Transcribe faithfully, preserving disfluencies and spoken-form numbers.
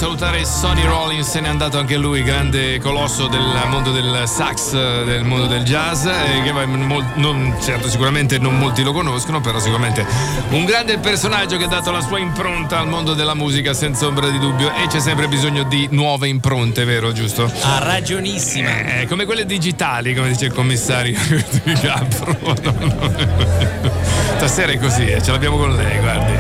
salutare Sonny Rollins, se n'è andato anche lui, grande colosso del mondo del sax, del mondo del jazz, eh, che non, certo, sicuramente non molti lo conoscono, però sicuramente un grande personaggio che ha dato la sua impronta al mondo della musica, senza ombra di dubbio, e c'è sempre bisogno di nuove impronte, vero, giusto? Ha ragionissima. Eh, come quelle digitali, come dice il commissario Di Capro. Stasera è così, eh, ce l'abbiamo con lei, guardi.